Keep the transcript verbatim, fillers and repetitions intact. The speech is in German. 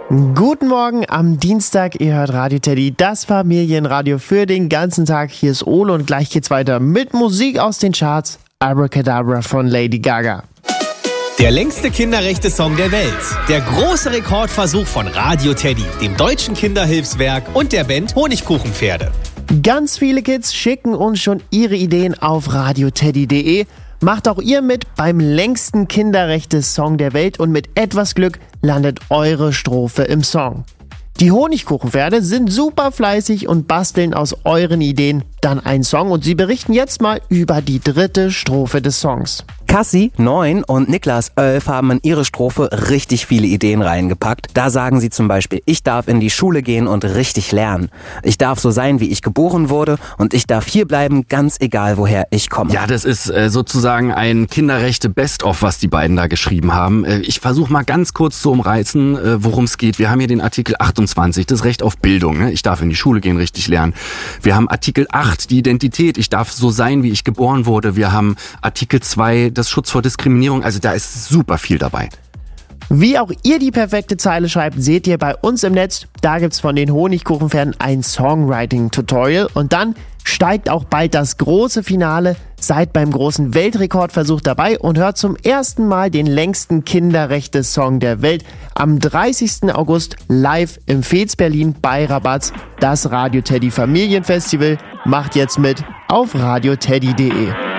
Guten Morgen am Dienstag, ihr hört Radio Teddy, das Familienradio für den ganzen Tag. Hier ist Ole und gleich geht's weiter mit Musik aus den Charts. Abracadabra von Lady Gaga. Der längste Kinderrechte-Song der Welt. Der große Rekordversuch von Radio Teddy, dem Deutschen Kinderhilfswerk und der Band Honigkuchenpferde. Ganz viele Kids schicken uns schon ihre Ideen auf radioteddy punkt de. Macht auch ihr mit beim längsten Kinderrechte-Song der Welt und mit etwas Glück landet eure Strophe im Song. Die Honigkuchenpferde sind super fleißig und basteln aus euren Ideen dann einen Song und sie berichten jetzt mal über die dritte Strophe des Songs. Cassie, neun, und Niklas, elf, haben in ihre Strophe richtig viele Ideen reingepackt. Da sagen sie zum Beispiel, ich darf in die Schule gehen und richtig lernen. Ich darf so sein, wie ich geboren wurde und ich darf hier bleiben, ganz egal, woher ich komme. Ja, das ist äh, sozusagen ein Kinderrechte Best-of, was die beiden da geschrieben haben. Äh, ich versuche mal ganz kurz zu umreißen, äh, worum es geht. Wir haben hier den Artikel achtundzwanzig, das Recht auf Bildung. Ne? Ich darf in die Schule gehen, richtig lernen. Wir haben Artikel acht, die Identität. Ich darf so sein, wie ich geboren wurde. Wir haben Artikel zwei, das Schutz vor Diskriminierung. Also da ist super viel dabei. Wie auch ihr die perfekte Zeile schreibt, seht ihr bei uns im Netz. Da gibt's von den Honigkuchenpferden ein Songwriting-Tutorial und dann steigt auch bald das große Finale. Seid beim großen Weltrekordversuch dabei und hört zum ersten Mal den längsten Kinderrechte-Song der Welt am dreißigsten August live im Fez Berlin bei Rabatz. Das Radio Teddy Familienfestival macht jetzt mit auf radioteddy punkt de.